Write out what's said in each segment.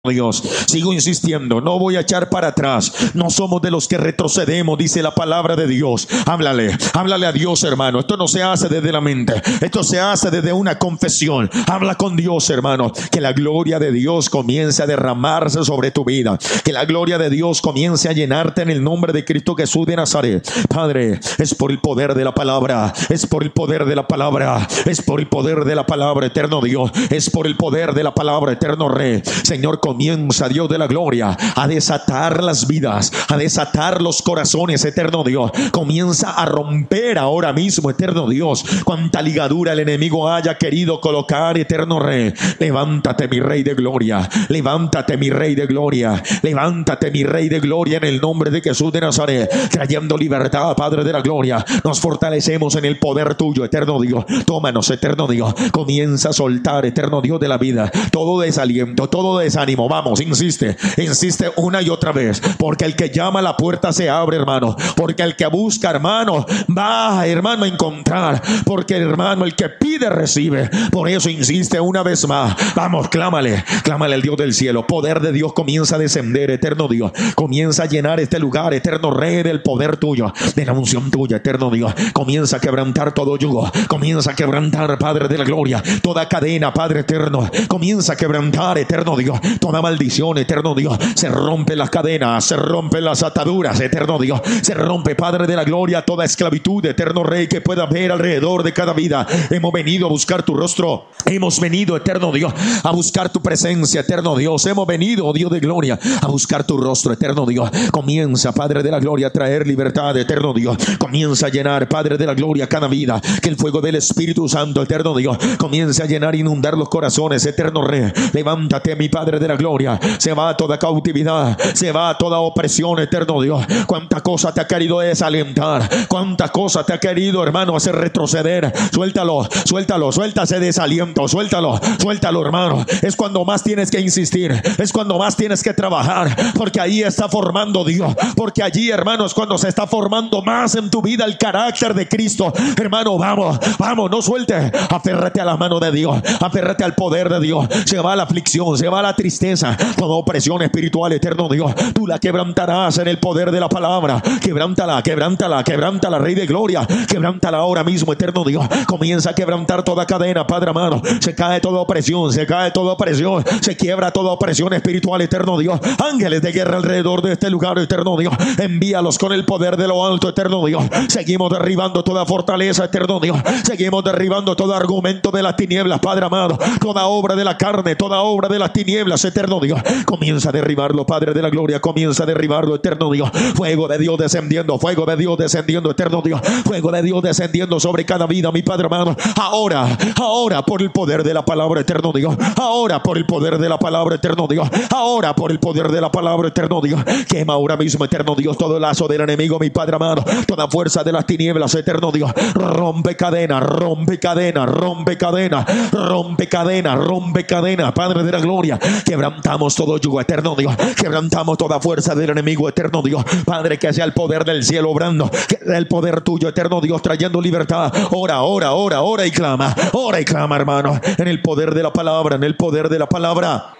Dios, sigo insistiendo, no voy a echar para atrás. No somos de los que retrocedemos, dice la palabra de Dios. Háblale a Dios, hermano. Esto no se hace desde la mente, esto se hace desde una confesión. Habla con Dios, hermano. Que la gloria de Dios comience a derramarse sobre tu vida, que la gloria de Dios comience a llenarte en el nombre de Cristo Jesús de Nazaret. Padre, es por el poder de la palabra, es por el poder de la palabra, es por el poder de la palabra, eterno Dios, es por el poder de la palabra, eterno Rey. Señor, comienza, Dios de la gloria, a desatar las vidas, a desatar los corazones, eterno Dios. Comienza a romper ahora mismo, eterno Dios, cuanta ligadura el enemigo haya querido colocar, eterno Rey. Levántate, mi Rey de gloria, levántate, mi Rey de gloria, levántate, mi Rey de gloria, en el nombre de Jesús de Nazaret, trayendo libertad, Padre de la gloria. Nos fortalecemos en el poder tuyo, eterno Dios. Tómanos, eterno Dios. Comienza a soltar, eterno Dios de la vida, todo desaliento, todo desánimo. Vamos, insiste una y otra vez, porque el que llama a la puerta se abre, hermano, porque el que busca, hermano, va, hermano, a encontrar, porque, hermano, el que pide recibe. Por eso insiste una vez más. Vamos, clámale al Dios del cielo. Poder de Dios comienza a descender, eterno Dios. Comienza a llenar este lugar, eterno Rey, del poder tuyo, de la unción tuya, eterno Dios. Comienza a quebrantar todo yugo, comienza a quebrantar, Padre de la gloria, toda cadena, Padre eterno. Comienza a quebrantar, eterno Dios, toda maldición, eterno Dios. Se rompen las cadenas, se rompen las ataduras, eterno Dios. Se rompe, Padre de la gloria, toda esclavitud, eterno Rey, que pueda haber alrededor de cada vida. Hemos venido a buscar tu rostro, hemos venido, eterno Dios, a buscar tu presencia, eterno Dios. Hemos venido, oh Dios de gloria, a buscar tu rostro, eterno Dios. Comienza, Padre de la gloria, a traer libertad, eterno Dios. Comienza a llenar, Padre de la gloria, cada vida. Que el fuego del Espíritu Santo, eterno Dios, comience a llenar, inundar los corazones, eterno Rey. Levántate, mi Padre de la gloria. Se va toda cautividad, se va toda opresión, eterno Dios. Cuánta cosa te ha querido desalentar, cuánta cosa te ha querido, hermano, hacer retroceder. Suéltalo, suelta ese desaliento, suéltalo, hermano. Es cuando más tienes que insistir, es cuando más tienes que trabajar, porque ahí está formando Dios, porque allí, hermano, es cuando se está formando más en tu vida el carácter de Cristo. Hermano, vamos, no suelte, aférrate a la mano de Dios, aférrate al poder de Dios. Se va la aflicción, se va la tristeza, toda opresión espiritual, eterno Dios, tú la quebrantarás en el poder de la palabra. Quebrántala, Rey de gloria, quebrántala ahora mismo, eterno Dios. Comienza a quebrantar toda cadena, Padre amado. Se cae toda opresión, se quiebra toda opresión espiritual, eterno Dios. Ángeles de guerra alrededor de este lugar, eterno Dios. Envíalos con el poder de lo alto, eterno Dios. Seguimos derribando toda fortaleza, eterno Dios. Seguimos derribando todo argumento de las tinieblas, Padre amado. Toda obra de la carne, toda obra de las tinieblas, eterno Dios. Comienza a derribarlo, Padre de la gloria. Comienza a derribarlo, eterno Dios. Fuego de Dios descendiendo, eterno Dios. Fuego de Dios descendiendo sobre cada vida, mi Padre amado. Ahora por el poder de la palabra, eterno Dios. Ahora por el poder de la palabra, eterno Dios. Ahora por el poder de la palabra, eterno Dios. Quema ahora mismo, eterno Dios, todo el lazo del enemigo, mi Padre amado. Toda fuerza de las tinieblas, eterno Dios. Rompe cadena, Padre de la gloria. Quebrantamos todo yugo, eterno Dios. Quebrantamos toda fuerza del enemigo, eterno Dios. Padre, que sea el poder del cielo obrando, que sea el poder tuyo, eterno Dios, trayendo libertad. Ora y clama, hermano, en el poder de la palabra, en el poder de la palabra.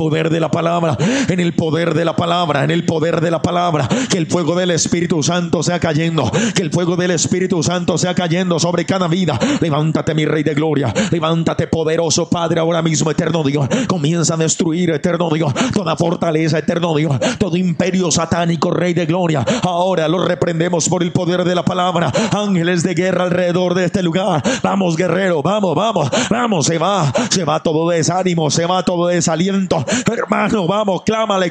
Que el fuego del Espíritu Santo sea cayendo, que el fuego del Espíritu Santo sea cayendo sobre cada vida. Levántate, mi Rey de gloria, levántate, poderoso Padre, ahora mismo, eterno Dios. Comienza a destruir, eterno Dios, toda fortaleza, eterno Dios, todo imperio satánico, Rey de gloria. Ahora lo reprendemos por el poder de la palabra. Ángeles de guerra alrededor de este lugar. Vamos, guerrero, vamos, se va todo desánimo, se va todo desaliento, hermano. Vamos, clámale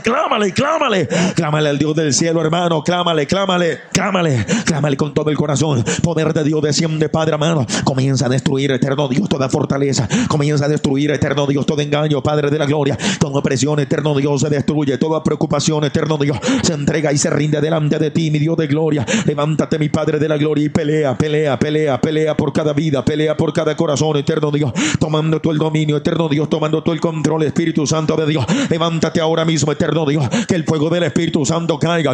al Dios del cielo, hermano. Clámale con todo el corazón. Poder de Dios desciende, Padre amado. Comienza a destruir, eterno Dios, toda fortaleza. Comienza a destruir, eterno Dios, todo engaño, Padre de la gloria. Toda opresión, eterno Dios, se destruye. Toda preocupación, eterno Dios, se entrega y se rinde delante de ti, mi Dios de gloria. Levántate, mi Padre de la gloria, y pelea por cada vida, pelea por cada corazón, eterno Dios, tomando tú el dominio, eterno Dios, tomando tú el control, Espíritu Santo de Dios. Levántate ahora mismo, eterno Dios, que el fuego del Espíritu Santo caiga,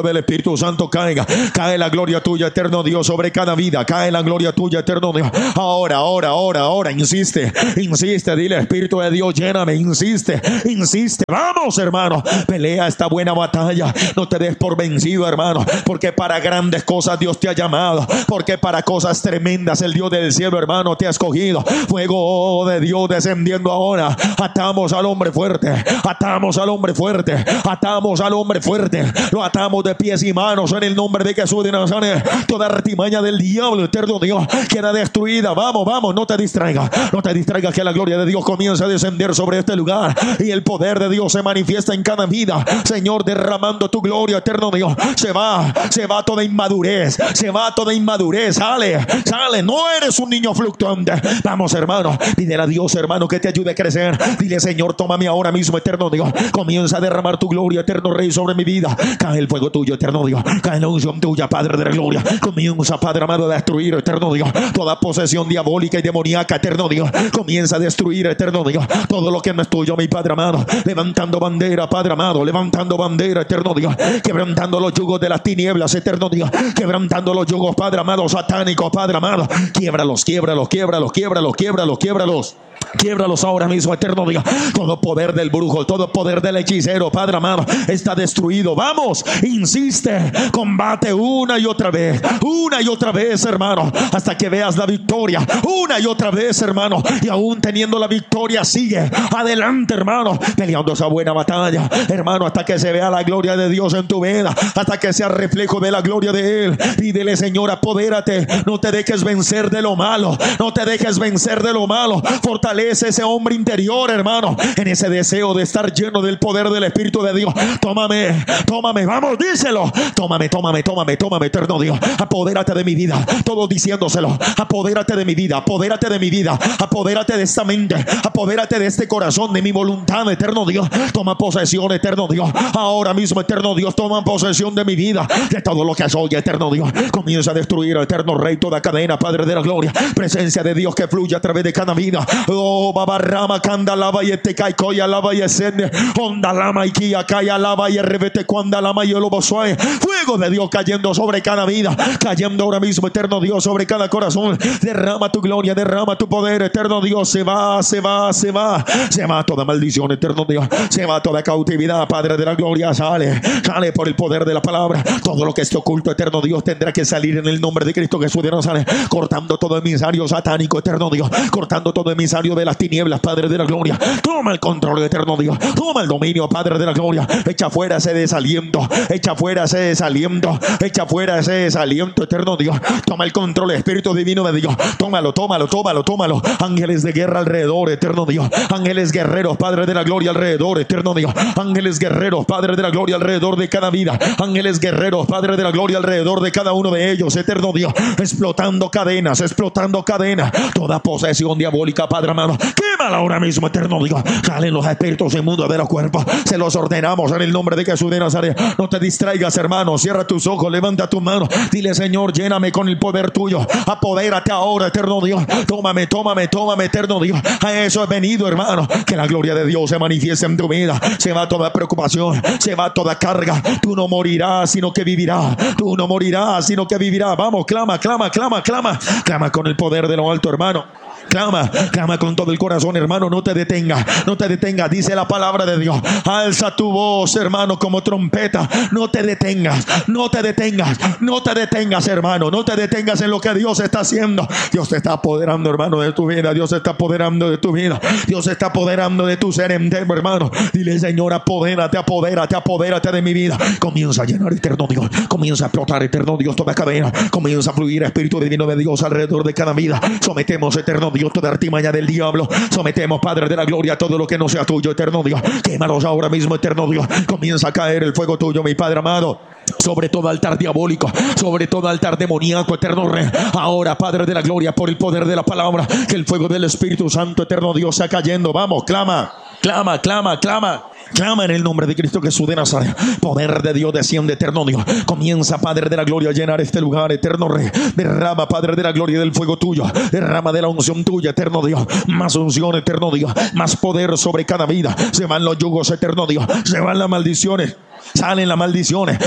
cae la gloria tuya, eterno Dios, sobre cada vida, cae la gloria tuya, eterno Dios. Ahora, insiste, dile, Espíritu de Dios, lléname, insiste, insiste, insiste. Vamos, hermano, pelea esta buena batalla. No te des por vencido, hermano, porque para grandes cosas Dios te ha llamado, porque para cosas tremendas el Dios del cielo, hermano, te ha escogido. Fuego de Dios descendiendo ahora. Atamos al hombre fuerte, atamos al hombre fuerte, atamos al hombre fuerte, lo atamos de pies y manos en el nombre de Jesús de Nazaret. Toda artimaña del diablo, eterno Dios, queda destruida. Vamos, vamos, no te distraigas, no te distraigas, que la gloria de Dios comienza a descender sobre este lugar y el poder de Dios se manifiesta en cada vida, Señor, derramando tu gloria, eterno Dios. Se va toda inmadurez, se va toda inmadurez. Sale, no eres un niño fluctuante. Vamos, hermano, dile a Dios, hermano, que te ayude a crecer. Dile, Señor, tómame ahora mismo, eterno Dios. Comienza a derramar tu gloria, eterno Rey, sobre mi vida. Cae el fuego tuyo, eterno Dios. Cae la unción tuya, Padre de la gloria. Comienza, Padre amado, a destruir, eterno Dios, toda posesión diabólica y demoníaca, eterno Dios. Comienza a destruir, eterno Dios, todo lo que no es tuyo, mi Padre amado. Levantando bandera, Padre amado, levantando bandera, eterno Dios. Quebrantando los yugos de las tinieblas, eterno Dios. Quebrantando los yugos, Padre amado, satánicos, Padre amado. Quiebralos, quiebralos, quiebralos, quiebralos, quiebralos, quiebralos. Quiebralos ahora mismo, eterno Dios. Todo poder del brujo, todo poder del hechicero, Padre amado, está destruido. Vamos, insiste, combate una y otra vez, hermano, hasta que veas la victoria. Una y otra vez, hermano, y aún teniendo la victoria, sigue adelante, hermano, peleando esa buena batalla, hermano, hasta que se vea la gloria de Dios en tu vida, hasta que sea reflejo de la gloria de Él. Y dile, Señor, apodérate, no te dejes vencer de lo malo, no te dejes vencer de lo malo. Fortalece ese hombre interior, hermano, en ese deseo de estar lleno del poder del Espíritu de Dios. Tómame, vamos, díselo. Tómame, eterno Dios. Apodérate de mi vida. Todos diciéndoselo. Apodérate de mi vida, apodérate de mi vida, apodérate de esta mente, apodérate de este corazón, de mi voluntad, eterno Dios. Toma posesión, eterno Dios. Ahora mismo, eterno Dios, toma posesión de mi vida, de todo lo que soy, eterno Dios. Comienza a destruir, eterno Rey, toda cadena, Padre de la gloria. Presencia de Dios que fluye a través de cada vida. Oh, babarrama, canda lava y te cae, coya lava y escende, onda lama y kia, calla lava y revete cuanda lama y el obosoe. Fuego de Dios cayendo sobre cada vida, cayendo ahora mismo, eterno Dios, sobre cada corazón. Derrama tu gloria, derrama tu poder, eterno Dios. Se va toda maldición, eterno Dios. Se va toda cautividad, Padre de la gloria. Sale por el poder de la palabra. Todo lo que esté oculto, eterno Dios, tendrá que salir en el nombre de Cristo Jesús de Nazaret. Cortando todo emisario satánico, eterno Dios. Cortando todo emisario de las tinieblas, Padre de la gloria. Toma el control, eterno Dios. Toma el dominio, Padre de la gloria. Echa fuera ese desaliento, echa fuera ese desaliento, echa fuera ese desaliento, eterno Dios. Toma el control, Espíritu divino de Dios. Tómalo. Ángeles de guerra alrededor, eterno Dios. Ángeles guerreros, Padre de la gloria, alrededor, eterno Dios. Ángeles guerreros, Padre de la gloria, alrededor de cada vida. Ángeles guerreros, Padre de la gloria, alrededor de cada uno de ellos, eterno Dios. Explotando cadenas, toda posesión diabólica, Padre amado. Quémala ahora mismo, eterno Dios. Salen los espíritus inmundos de los cuerpos. Se los ordenamos en el nombre de Jesús de Nazaret. No te distraigas, hermano. Cierra tus ojos, levanta tu mano. Dile, Señor, lléname con el poder tuyo. Apodérate ahora, eterno Dios. Tómame, eterno Dios. A eso he venido, hermano. Que la gloria de Dios se manifieste en tu vida. Se va toda preocupación, se va toda carga. Tú no morirás, sino que vivirás. Tú no morirás, sino que vivirás. Vamos, clama. Clama con el poder de lo alto, hermano. Clama con todo el corazón, hermano. No te detengas, dice la palabra de Dios. Alza tu voz, hermano, como trompeta. No te detengas, hermano. No te detengas en lo que Dios está haciendo. Dios te está apoderando, hermano, de tu vida. Dios se está apoderando de tu vida. Dios se está apoderando de tu ser entero, hermano. Dile, Señor, apodérate de mi vida. Comienza a llenar, eterno Dios. Comienza a explotar, eterno Dios, toda cadena. Comienza a fluir, Espíritu divino de Dios, alrededor de cada vida. Sometemos, eterno Dios, toda artimaña del diablo. Sometemos, Padre de la gloria, todo lo que no sea tuyo, eterno Dios. Quémalos ahora mismo, eterno Dios. Comienza a caer el fuego tuyo, mi Padre amado, sobre todo altar diabólico, sobre todo altar demoníaco, eterno Rey. Ahora, Padre de la gloria, por el poder de la palabra, que el fuego del Espíritu Santo, eterno Dios, sea cayendo. Vamos, clama. Clama en el nombre de Cristo Jesús de Nazaret. Poder de Dios desciende, eterno Dios. Comienza, Padre de la gloria, a llenar este lugar, eterno Rey. Derrama, Padre de la gloria, del fuego tuyo. Derrama de la unción tuya, eterno Dios. Más unción, eterno Dios. Más poder sobre cada vida. Se van los yugos, eterno Dios. Se van las maldiciones. Salen las maldiciones.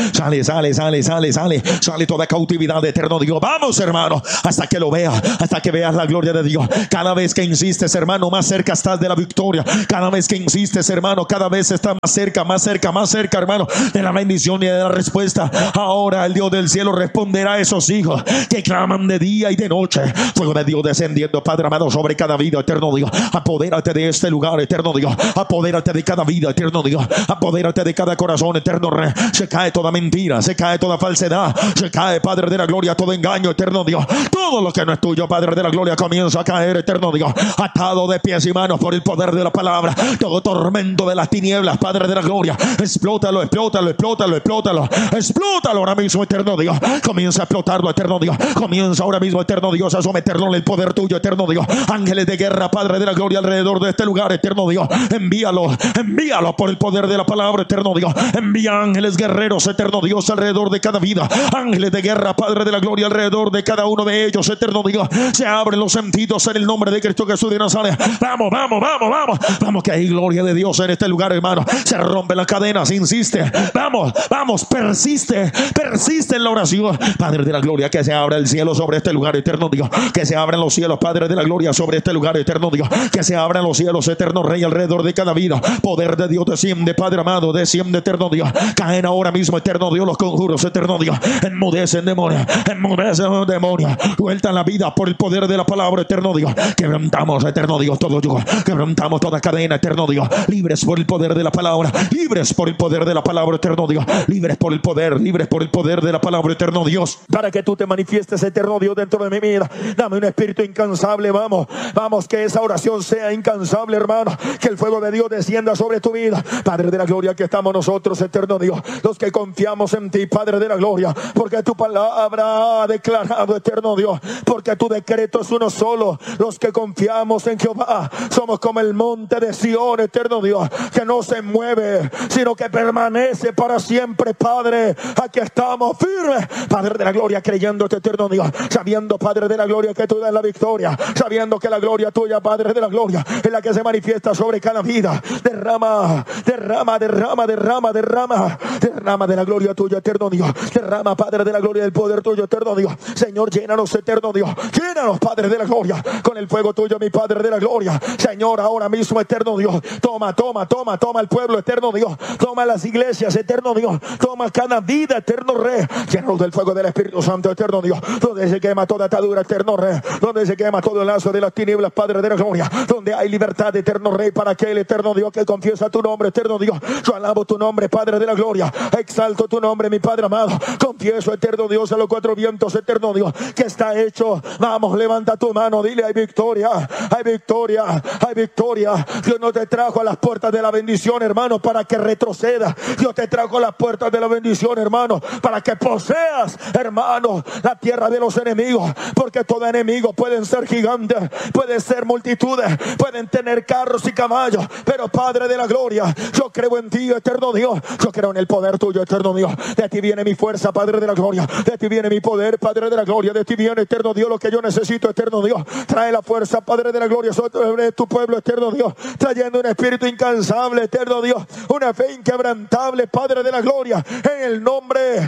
Sale toda cautividad, eterno Dios. Vamos, hermano, hasta que lo veas, hasta que veas la gloria de Dios. Cada vez que insistes, hermano, más cerca estás de la victoria. Cada vez que insistes, hermano, cada vez estás más cerca, hermano, de la bendición y de la respuesta. Ahora el Dios del cielo responderá a esos hijos que claman de día y de noche. Fuego de Dios descendiendo, Padre amado, sobre cada vida, eterno Dios. Apodérate de este lugar, eterno Dios. Apodérate de cada vida, eterno Dios. Apodérate de cada corazón, eterno Rey. Se cae toda mentira, se cae toda falsedad, se cae, Padre de la gloria, todo engaño, eterno Dios. Todo lo que no es tuyo, Padre de la gloria, comienza a caer, eterno Dios. Atado de pies y manos por el poder de la palabra. Todo tormento de las tinieblas, Padre de la gloria, explótalo ahora mismo, eterno Dios. Comienza a explotarlo, eterno Dios. Comienza ahora mismo, eterno Dios, a someterlo en el poder tuyo, eterno Dios. Ángeles de guerra, Padre de la gloria, alrededor de este lugar, eterno Dios. Envíalo por el poder de la palabra, eterno Dios. Envía ángeles guerreros, eterno Dios, alrededor de cada vida. Ángeles de guerra, Padre de la gloria, alrededor de cada uno de ellos, eterno Dios. Se abren los sentidos en el nombre de Cristo Jesús de Nazaret. Vamos, que hay gloria de Dios en este lugar, hermano. Se rompen las cadenas, insiste. Vamos, persiste en la oración, Padre de la gloria. Que se abra el cielo sobre este lugar, eterno Dios. Que se abran los cielos, Padre de la gloria, sobre este lugar, eterno Dios. Que se abran los cielos, eterno Rey, alrededor de cada vida. Poder de Dios desciende, Padre amado, desciende, eterno Dios. Caen ahora mismo, eterno Dios, los conjuros, eterno Dios. Enmudecen demonios, vueltan la vida por el poder de la palabra, eterno Dios. Quebrantamos, eterno Dios, todo yugo. Quebrantamos toda cadena, eterno Dios. Libres por el poder de la palabra, libres por el poder de la palabra, eterno Dios. Libres por el poder de la palabra, eterno Dios. Para que tú te manifiestes, eterno Dios, dentro de mi vida. Dame un espíritu incansable, vamos, que esa oración sea incansable, hermano. Que el fuego de Dios descienda sobre tu vida, Padre de la gloria. Que estamos nosotros, eterno Dios, los que confiamos en ti, Padre de la gloria, porque tu palabra ha declarado, eterno Dios, porque tu decreto es uno solo. Los que confiamos en Jehová somos como el monte de Sión, eterno Dios, que no se mueve, sino que permanece para siempre, Padre. Aquí estamos firmes, Padre de la gloria, creyéndote, eterno Dios, sabiendo, Padre de la gloria, que tú das la victoria, sabiendo que la gloria tuya, Padre de la gloria, es la que se manifiesta sobre cada vida. Derrama de la gloria tuya, eterno Dios. Derrama, Padre de la gloria, del poder tuyo, eterno Dios. Señor, llénanos, eterno Dios. Llénanos, Padre de la gloria, con el fuego tuyo, mi Padre de la gloria. Señor, ahora mismo, eterno Dios, toma el pueblo, eterno Dios. Toma las iglesias, eterno Dios. Toma cada vida, eterno Rey. Llénanos del fuego del Espíritu Santo, eterno Dios. Donde se quema toda atadura, eterno Rey. Donde se quema todo el lazo de las tinieblas, Padre de la gloria. Donde hay libertad, eterno Rey, para aquel, eterno Dios, que confiesa tu nombre, eterno Dios. Yo alabo tu nombre, Padre de la gloria. Exalto tu nombre, mi Padre amado. Confieso, eterno Dios, a los cuatro vientos, eterno Dios, que está hecho. Vamos, levanta tu mano, dile: hay victoria, hay victoria, hay victoria. Dios no te trajo a las puertas de la bendición, hermano, para que retroceda. Dios te trajo a las puertas de la bendición, hermano, para que poseas, hermano, la tierra de los enemigos. Porque todo enemigo pueden ser gigantes, pueden ser multitudes, pueden tener carros y caballos, pero Padre de la gloria, yo creo en ti, eterno Dios. Yo creo en el poder tuyo, eterno Dios. De ti viene mi fuerza, Padre de la gloria. De ti viene mi poder, Padre de la gloria. De ti viene, eterno Dios, lo que yo necesito, eterno Dios. Trae la fuerza, Padre de la gloria, sobre tu pueblo, eterno Dios. Trayendo un espíritu incansable, eterno Dios. Una fe inquebrantable, Padre de la gloria. En el nombre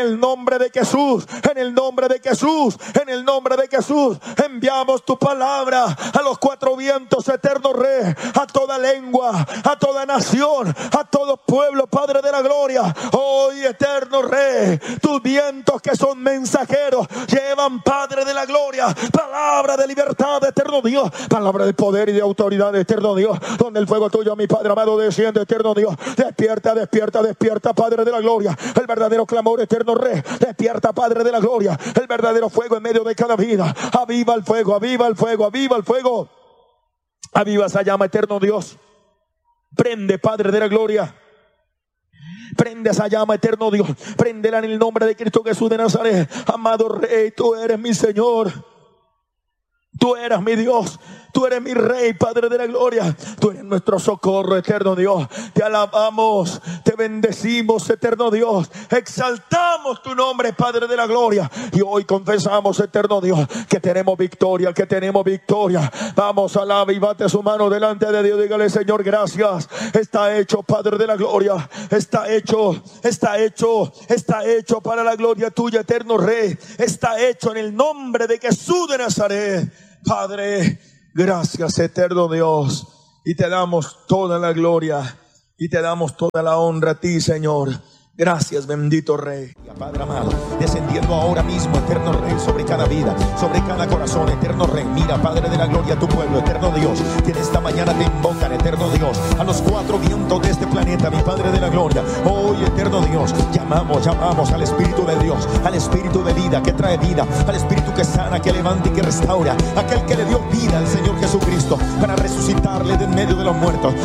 de Jesús. En el nombre de Jesús. En el nombre de Jesús. Enviamos tu palabra a los cuatro vientos, eterno Rey. A toda lengua, a toda nación, a todo pueblo, Padre de la gloria. Hoy, eterno Rey, tus vientos que son mensajeros llevan, Padre de la gloria, palabra de libertad, eterno Dios, palabra de poder y de autoridad, eterno Dios, donde el fuego tuyo, mi Padre amado, desciende, eterno Dios. Despierta, Padre de la gloria, el verdadero clamor, eterno Rey. Despierta, Padre de la gloria, el verdadero fuego en medio de cada vida. Aviva el fuego, aviva el fuego, aviva el fuego. Aviva esa llama, eterno Dios. Prende, Padre de la gloria. Prende esa llama, eterno Dios. Préndela en el nombre de Cristo Jesús de Nazaret. Amado Rey, tú eres mi Señor. Tú eres mi Dios. Tú eres mi Rey, Padre de la gloria. Tú eres nuestro socorro, eterno Dios. Te alabamos, te bendecimos, eterno Dios. Exaltamos tu nombre, Padre de la gloria. Y hoy confesamos, eterno Dios, que tenemos victoria, que tenemos victoria. Vamos, alaba y bate su mano delante de Dios. Dígale: Señor, gracias. Está hecho, Padre de la gloria. Está hecho, está hecho, está hecho para la gloria tuya, eterno Rey. Está hecho en el nombre de Jesús de Nazaret. Padre, gracias, eterno Dios. Y te damos toda la gloria y te damos toda la honra a ti, Señor. Gracias, bendito Rey. Padre amado, descendiendo ahora mismo, eterno Rey, sobre cada vida, sobre cada corazón, eterno Rey. Mira, Padre de la gloria, tu pueblo, eterno Dios, que en esta mañana te invocan, eterno Dios, a los cuatro vientos de este planeta, mi Padre de la gloria. Hoy, eterno Dios, llamamos al Espíritu de Dios, al Espíritu de vida que trae vida, al Espíritu que sana, que levanta y que restaura, aquel que le dio vida al Señor Jesucristo para resucitarle de en medio de los muertos.